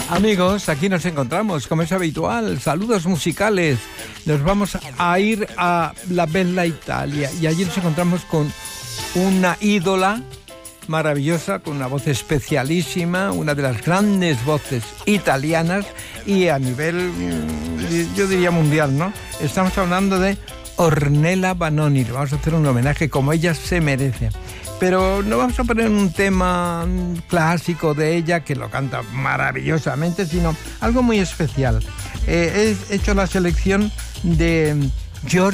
Amigos, aquí nos encontramos, como es habitual, saludos musicales. Nos vamos a ir a la bella Italia y allí nos encontramos con una ídola maravillosa, con una voz especialísima, una de las grandes voces italianas y a nivel, yo diría mundial, ¿no? Estamos hablando de Ornella Vanoni. Le vamos a hacer un homenaje como ella se merece. Pero no vamos a poner un tema clásico de ella, que lo canta maravillosamente, sino algo muy especial. He hecho la selección de George